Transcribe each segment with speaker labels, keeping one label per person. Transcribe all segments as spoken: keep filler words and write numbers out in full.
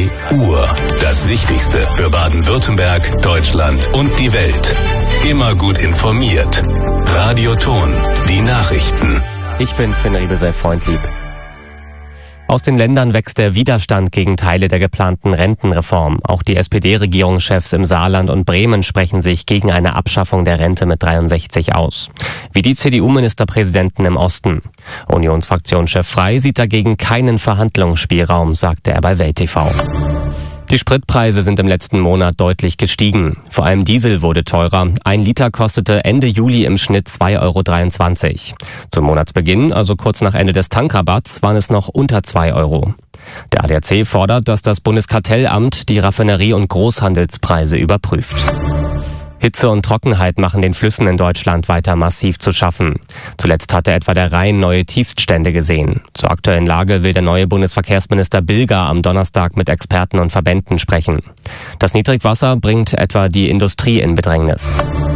Speaker 1: Die Uhr. Das Wichtigste für Baden-Württemberg, Deutschland und die Welt. Immer gut informiert. Radio Ton. Die Nachrichten.
Speaker 2: Ich bin Finn Riebesell-Freundlieb. Aus den Ländern wächst der Widerstand gegen Teile der geplanten Rentenreform. Auch die S P D-Regierungschefs im Saarland und Bremen sprechen sich gegen eine Abschaffung der Rente mit dreiundsechzig aus. Wie die C D U-Ministerpräsidenten im Osten. Unionsfraktionschef Frey sieht dagegen keinen Verhandlungsspielraum, sagte er bei Welt T V. Die Spritpreise sind im letzten Monat deutlich gestiegen. Vor allem Diesel wurde teurer. Ein Liter kostete Ende Juli im Schnitt zwei Euro dreiundzwanzig. Zum Monatsbeginn, also kurz nach Ende des Tankrabatts, waren es noch unter zwei Euro. Der A D A C fordert, dass das Bundeskartellamt die Raffinerie- und Großhandelspreise überprüft. Hitze und Trockenheit machen den Flüssen in Deutschland weiter massiv zu schaffen. Zuletzt hatte etwa der Rhein neue Tiefststände gesehen. Zur aktuellen Lage will der neue Bundesverkehrsminister Bilger am Donnerstag mit Experten und Verbänden sprechen. Das Niedrigwasser bringt etwa die Industrie in Bedrängnis.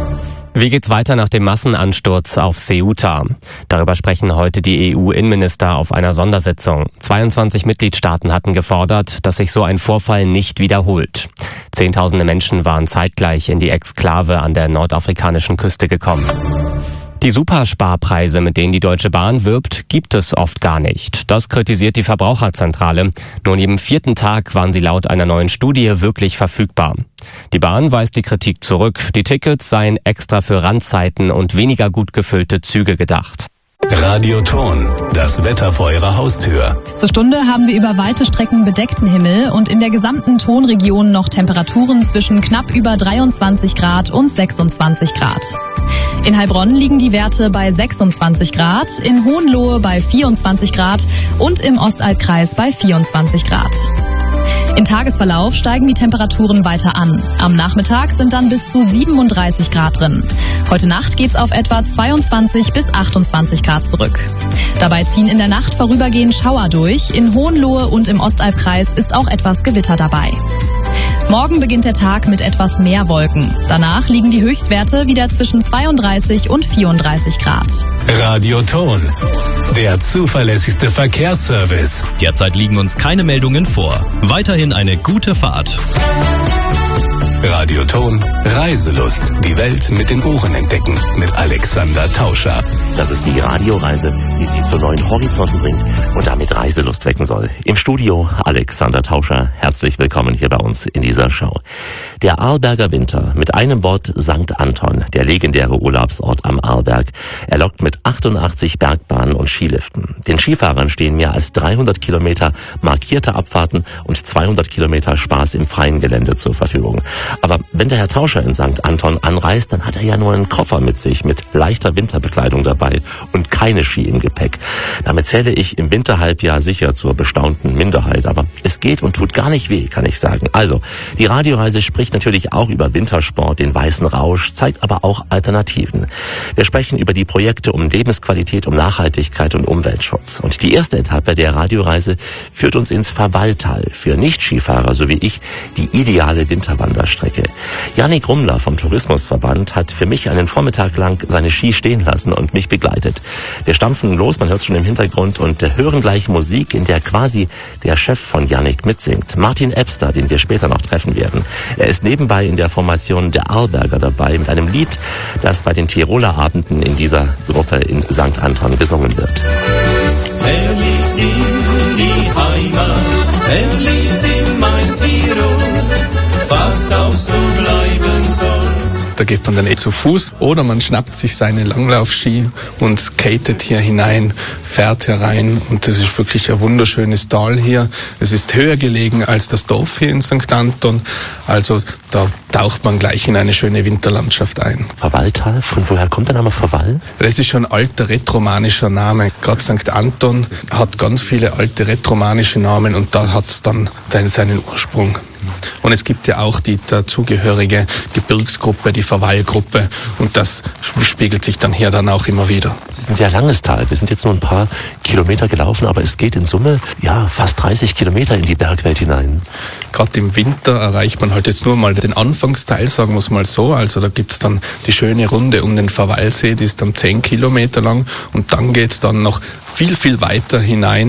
Speaker 2: Wie geht's weiter nach dem Massenansturz auf Ceuta? Darüber sprechen heute die E U-Innenminister auf einer Sondersitzung. zweiundzwanzig Mitgliedstaaten hatten gefordert, dass sich so ein Vorfall nicht wiederholt. Zehntausende Menschen waren zeitgleich in die Exklave an der nordafrikanischen Küste gekommen. Die Supersparpreise, mit denen die Deutsche Bahn wirbt, gibt es oft gar nicht. Das kritisiert die Verbraucherzentrale. Nur an jedem vierten Tag waren sie laut einer neuen Studie wirklich verfügbar. Die Bahn weist die Kritik zurück. Die Tickets seien extra für Randzeiten und weniger gut gefüllte Züge gedacht.
Speaker 1: Radio Ton. Das Wetter vor Ihrer Haustür.
Speaker 3: Zur Stunde haben wir über weite Strecken bedeckten Himmel und in der gesamten Tonregion noch Temperaturen zwischen knapp über dreiundzwanzig Grad und sechsundzwanzig Grad. In Heilbronn liegen die Werte bei sechsundzwanzig Grad, in Hohenlohe bei vierundzwanzig Grad und im Ostalbkreis bei vierundzwanzig Grad. Im Tagesverlauf steigen die Temperaturen weiter an. Am Nachmittag sind dann bis zu siebenunddreißig Grad drin. Heute Nacht geht's auf etwa zweiundzwanzig bis achtundzwanzig Grad zurück. Dabei ziehen in der Nacht vorübergehend Schauer durch. In Hohenlohe und im Ostalbkreis ist auch etwas Gewitter dabei. Morgen beginnt der Tag mit etwas mehr Wolken. Danach liegen die Höchstwerte wieder zwischen zweiunddreißig und vierunddreißig Grad.
Speaker 1: Radio Ton. Der zuverlässigste Verkehrsservice.
Speaker 4: Derzeit liegen uns keine Meldungen vor. Weiterhin eine gute Fahrt.
Speaker 1: Radio Ton. Reiselust. Die Welt mit den Ohren entdecken. Mit Alexander Tauscher.
Speaker 5: Das ist die Radioreise, die Sie zu neuen Horizonten bringt und damit Reiselust wecken soll. Im Studio Alexander Tauscher. Herzlich willkommen hier bei uns in dieser Show. Der Arlberger Winter, mit einem Wort Sankt Anton, der legendäre Urlaubsort am Arlberg. Er lockt mit achtundachtzig Bergbahnen und Skiliften. Den Skifahrern stehen mehr als dreihundert Kilometer markierte Abfahrten und zweihundert Kilometer Spaß im freien Gelände zur Verfügung. Aber wenn der Herr Tauscher in Sankt Anton anreist, dann hat er ja nur einen Koffer mit sich mit leichter Winterbekleidung dabei und keine Ski im Gepäck. Damit zähle ich im Winterhalbjahr sicher zur bestaunten Minderheit, aber es geht und tut gar nicht weh, kann ich sagen. Also, die Radioreise spricht natürlich auch über Wintersport, den weißen Rausch, zeigt aber auch Alternativen. Wir sprechen über die Projekte um Lebensqualität, um Nachhaltigkeit und Umweltschutz. Und die erste Etappe der Radioreise führt uns ins Verwalltal. Für Nicht-Skifahrer, so wie ich, die ideale Winterwanderstrecke. Jannik Rummler vom Tourismusverband hat für mich einen Vormittag lang seine Ski stehen lassen und mich begleitet. Wir stampfen los, man hört es schon im Hintergrund, und hören gleich Musik, in der quasi der Chef von Jannik mitsingt. Martin Ebster, den wir später noch treffen werden. Er ist nebenbei in der Formation der Arlberger dabei mit einem Lied, das bei den Tiroler Abenden in dieser Gruppe in Sankt Anton gesungen wird.
Speaker 6: Verliebt in die Heimat, verliebt in mein Tirol, fast auch so bleiben soll.
Speaker 7: Da geht man dann eh zu Fuß oder man schnappt sich seine Langlaufski und skatet hier hinein, fährt herein, und das ist wirklich ein wunderschönes Tal hier. Es ist höher gelegen als das Dorf hier in Sankt Anton, also da taucht man gleich in eine schöne Winterlandschaft ein.
Speaker 5: Verwalltal, von woher kommt der Name Verwall?
Speaker 7: Das ist schon ein alter rätoromanischer Name. Gerade Sankt Anton hat ganz viele alte rätoromanische Namen und da hat es dann seinen Ursprung. Und es gibt ja auch die dazugehörige Gebirgsgruppe, die Verwallgruppe, und das spiegelt sich dann hier dann auch immer wieder.
Speaker 5: Es ist ein sehr langes Tal. Wir sind jetzt nur ein paar Kilometer gelaufen, aber es geht in Summe ja fast dreißig Kilometer in die Bergwelt hinein.
Speaker 7: Gerade im Winter erreicht man halt jetzt nur mal den Anfangsteil, sagen wir es mal so. Also da gibt's dann die schöne Runde um den Verwallsee, die ist dann zehn Kilometer lang, und dann geht's dann noch viel, viel weiter hinein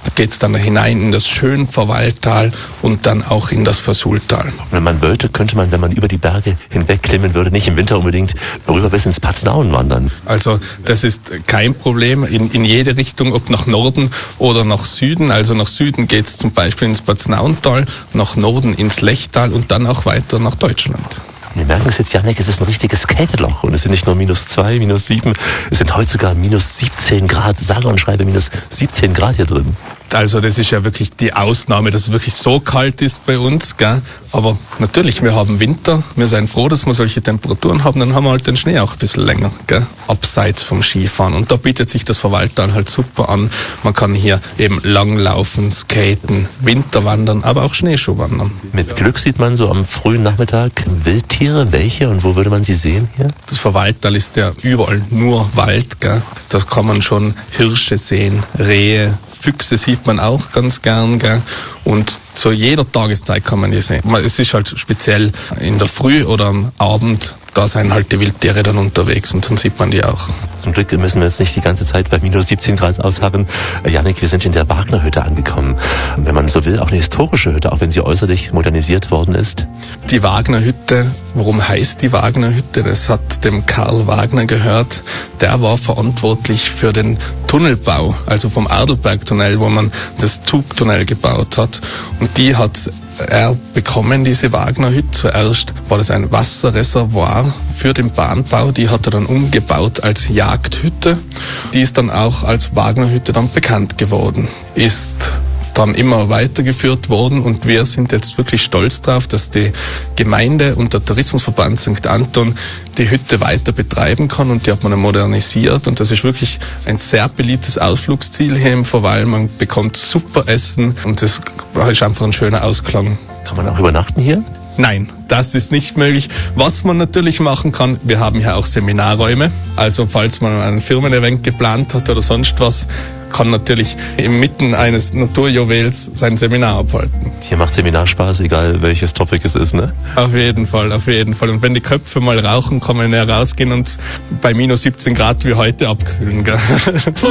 Speaker 7: geht's dann hinein in das Schönverwalltal und dann auch in das Versultal.
Speaker 5: Wenn man wollte, könnte man, wenn man über die Berge hinweg klimmen würde, nicht im Winter unbedingt rüber bis ins Paznaun wandern.
Speaker 7: Also das ist kein Problem in, in jede Richtung, ob nach Norden oder nach Süden. Also nach Süden geht's zum Beispiel ins Paznauntal, nach Norden ins Lechtal und dann auch weiter nach Deutschland.
Speaker 5: Wir merken es jetzt, Jannik, es ist ein richtiges Kälteloch und es sind nicht nur minus zwei, minus sieben, es sind heute sogar minus siebzehn Grad, sage und schreibe minus siebzehn Grad hier drin.
Speaker 7: Also das ist ja wirklich die Ausnahme, dass es wirklich so kalt ist bei uns, gell? Aber natürlich, wir haben Winter, wir sind froh, dass wir solche Temperaturen haben, dann haben wir halt den Schnee auch ein bisschen länger, gell? Abseits vom Skifahren. Und da bietet sich das Verwalltal halt super an. Man kann hier eben langlaufen, skaten, Winterwandern, aber auch Schneeschuhwandern.
Speaker 5: Mit Glück sieht man so am frühen Nachmittag Wildtiere, welche und wo würde man sie sehen hier?
Speaker 7: Das Verwalltal ist ja überall nur Wald, gell? Da kann man schon Hirsche sehen, Rehe, Füchse sieht man auch ganz gern, gell? Und zu jeder Tageszeit kann man die sehen. Es ist halt speziell in der Früh oder am Abend, da sind halt die Wildtiere dann unterwegs und dann sieht man die auch.
Speaker 5: Zum Glück müssen wir jetzt nicht die ganze Zeit bei minus siebzehn Grad ausharren. Jannik, wir sind in der Wagner-Hütte angekommen. Wenn man so will, auch eine historische Hütte, auch wenn sie äußerlich modernisiert worden ist.
Speaker 7: Die Wagner-Hütte, warum heißt die Wagner-Hütte? Das hat dem Karl Wagner gehört. Der war verantwortlich für den Tunnelbau, also vom Adelbergtunnel, wo man das Zugtunnel gebaut hat. Und die hat er bekommen, diese Wagner-Hütte. Zuerst war das ein Wasserreservoir für den Bahnbau. Die hat er dann umgebaut als Jagdhütte. Die ist dann auch als Wagner-Hütte dann bekannt geworden. Ist dann immer weitergeführt worden und wir sind jetzt wirklich stolz drauf, dass die Gemeinde und der Tourismusverband Sankt Anton die Hütte weiter betreiben kann und die hat man modernisiert und das ist wirklich ein sehr beliebtes Ausflugsziel hier im Verwall. Man bekommt super Essen und das ist einfach ein schöner Ausklang.
Speaker 5: Kann man auch übernachten hier?
Speaker 7: Nein, das ist nicht möglich. Was man natürlich machen kann, wir haben hier auch Seminarräume. Also falls man ein Firmen-Event geplant hat oder sonst was, kann natürlich inmitten eines Naturjuwels sein Seminar abhalten.
Speaker 5: Hier macht Seminar Spaß, egal welches Topic es ist, ne?
Speaker 7: Auf jeden Fall, auf jeden Fall. Und wenn die Köpfe mal rauchen, kann man ja rausgehen und bei minus siebzehn Grad wie heute abkühlen, gell?